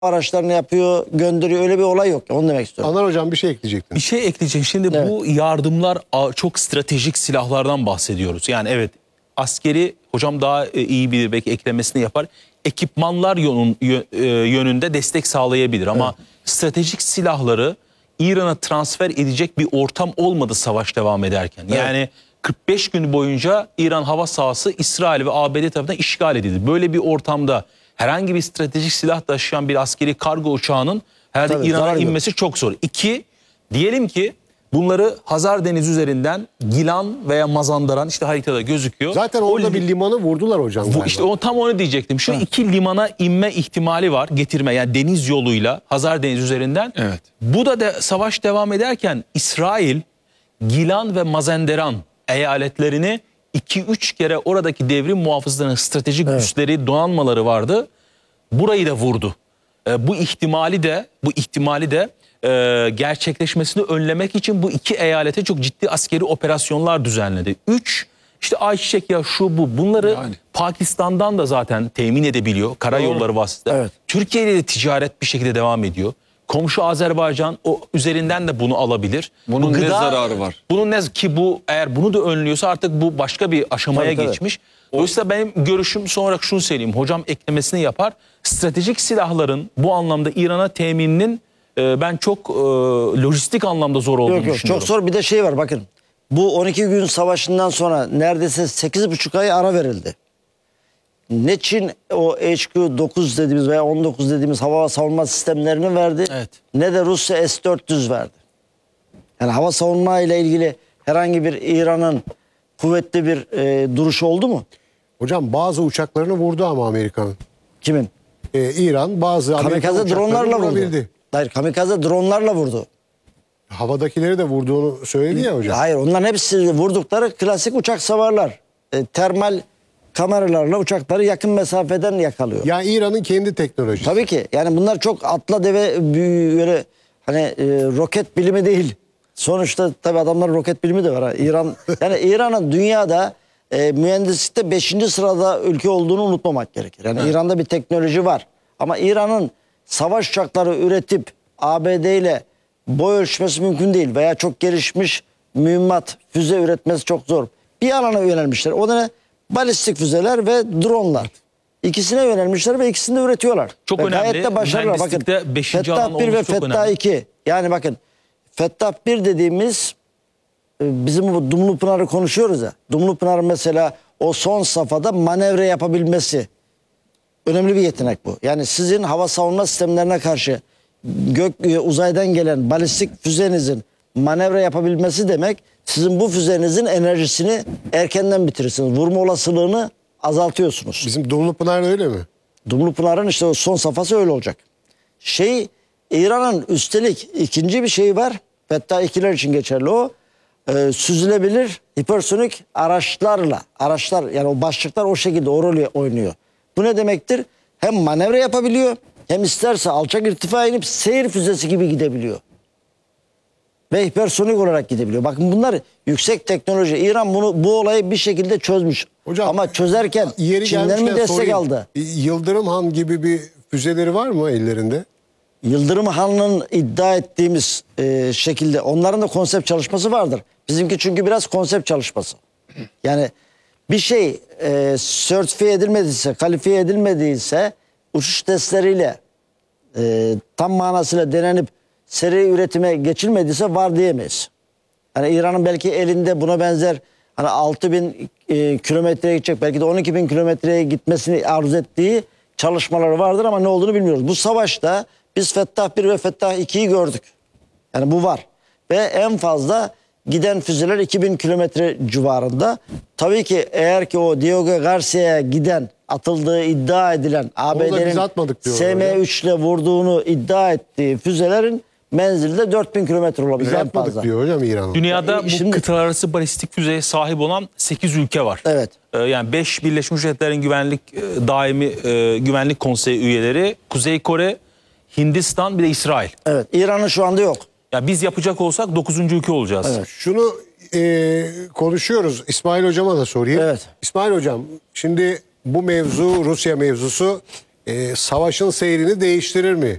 araçlarını yapıyor, gönderiyor. Öyle bir olay yok. Onu demek istiyorum. Anlar hocam bir şey ekleyecektim. Bir şey ekleyeceğim. Şimdi Evet. bu yardımlar çok stratejik silahlardan bahsediyoruz. Yani evet, askeri hocam daha iyi bilir, belki eklemesini yapar. Ekipmanlar yönünde destek sağlayabilir ama stratejik silahları İran'a transfer edecek bir ortam olmadı savaş devam ederken. Yani 45 gün boyunca İran hava sahası İsrail ve ABD tarafından işgal edildi. Böyle bir ortamda herhangi bir stratejik silah taşıyan bir askeri kargo uçağının herhalde Tabii, İran'a zarar görür. inmesi çok zor. İki, diyelim ki bunları Hazar Denizi üzerinden Gilan veya Mazandaran, işte haritada gözüküyor. Zaten orada bir limanı vurdular hocam galiba. İşte tam onu diyecektim. Şu iki limana inme ihtimali var, getirme, yani deniz yoluyla Hazar Denizi üzerinden. Evet. Bu da savaş devam ederken İsrail Gilan ve Mazandaran eyaletlerini 2-3 kere oradaki devrim muhafızlarının stratejik güçleri, donanmaları vardı. Burayı da vurdu. Bu ihtimali de gerçekleşmesini önlemek için bu iki eyalete çok ciddi askeri operasyonlar düzenledi. 3, işte ayçiçek yağı, şu bu, bunları Yani. Pakistan'dan da zaten temin edebiliyor karayolları vasıtasıyla. Evet. Türkiye ile de ticaret bir şekilde devam ediyor. Komşu Azerbaycan o üzerinden de bunu alabilir. Bunun Bu ne zararı var? Bunun ne ki, bu eğer bunu da önlüyorsa artık bu başka bir aşamaya Tabii. geçmiş. Dolayısıyla benim görüşüm, son olarak şunu söyleyeyim. Hocam eklemesini yapar. Stratejik silahların bu anlamda İran'a temininin ben çok lojistik anlamda zor olduğunu Yok, düşünüyorum. çok zor. Bir de şey var, bakın. Bu 12 gün savaşından sonra neredeyse 8,5 ay ara verildi. Ne Çin o HQ-9 dediğimiz veya 19 dediğimiz hava savunma sistemlerini verdi. Evet. Ne de Rusya S-400 verdi. Yani hava savunma ile ilgili herhangi bir İran'ın kuvvetli bir duruşu oldu mu? Hocam bazı uçaklarını vurdu ama Amerika'nın. Kimin? İran bazı Amerikan Kamikaze uçaklarını dronlarla vurdu. vurabildi. Hayır, kamikaze dronlarla vurdu. Havadakileri de vurduğunu söyledi ya hocam. Hayır, onların hepsi vurdukları klasik uçak savarlar. Termal kameralarla uçakları yakın mesafeden yakalıyor. Yani İran'ın kendi teknolojisi. Tabii ki. Yani bunlar çok atla deve böyle hani roket bilimi değil. Sonuçta tabii adamların roket bilimi de var. Ha. Yani İran'ın dünyada mühendislikte 5. sırada ülke olduğunu unutmamak gerekir. Yani İran'da bir teknoloji var. Ama İran'ın savaş uçakları üretip ABD ile boy ölçmesi mümkün değil. Veya çok gelişmiş mühimmat, füze üretmesi çok zor. Bir alana yönelmişler. O da ne? Balistik füzeler ve dronlar. İkisine yönelmişler ve ikisini de üretiyorlar. Çok ve önemli. Gayet de başarılı. Bakın Mühendislikte beşinci alan Fettah 1 ve olması çok Fettah önemli. 2. Yani bakın Fettah 1 dediğimiz bizim bu Dumlupınar'ı konuşuyoruz ya. Dumlupınar'ın mesela o son safhada manevra yapabilmesi. Önemli bir yetenek bu. Yani sizin hava savunma sistemlerine karşı uzaydan gelen balistik füzenizin manevra yapabilmesi demek, sizin bu füzenizin enerjisini erkenden bitirirsiniz. Vurma olasılığını azaltıyorsunuz. Bizim Dumlupınar öyle mi? Dumlupınar'ın işte o son safhası öyle olacak. İran'ın üstelik ikinci bir şey var. Fettah 2'ler için geçerli o. Süzülebilir hipersonik araçlar yani o başlıklar o şekilde o rolü oynuyor. Bu ne demektir? Hem manevra yapabiliyor, hem isterse alçak irtifaya inip seyir füzesi gibi gidebiliyor. Ve hipersonik olarak gidebiliyor. Bakın bunlar yüksek teknoloji. İran bu olayı bir şekilde çözmüş. Hocam, ama çözerken yeri Çinler mi gelmişken destek sorayım. aldı? Yıldırım Han gibi bir füzeleri var mı ellerinde? Yıldırım Han'ın iddia ettiğimiz şekilde onların da konsept çalışması vardır. Bizimki çünkü biraz konsept çalışması. Yani bir şey sertifiye edilmediyse, kalifiye edilmediyse uçuş testleriyle tam manasıyla denenip seri üretime geçilmediyse var diyemeyiz. Yani İran'ın belki elinde buna benzer hani 6.000 kilometreye gidecek, belki de 12.000 kilometreye gitmesini arzu ettiği çalışmaları vardır ama ne olduğunu bilmiyoruz. Bu savaşta biz Fettah 1 ve Fettah 2'yi gördük. Yani bu var. Ve en fazla giden füzeler 2000 kilometre civarında. Tabii ki eğer ki o Diego Garcia'ya giden, atıldığı iddia edilen ABD'nin SM-3 ile vurduğunu iddia ettiği füzelerin menzili de 4000 kilometre olabilir Biz en atmadık fazla. diyor hocam İran'ın. Dünyada bu Şimdi- kıtalar arası balistik füzeye sahip olan 8 ülke var. Evet. Yani 5 Birleşmiş Milletler'in daimi güvenlik konseyi üyeleri, Kuzey Kore, Hindistan, bir de İsrail. Evet. İran'ın şu anda yok. Ya biz yapacak olsak 9. ülke olacağız. Evet. Şunu konuşuyoruz. İsmail hocama da sorayım. Evet. İsmail hocam, şimdi bu mevzu, Rusya mevzusu savaşın seyrini değiştirir mi?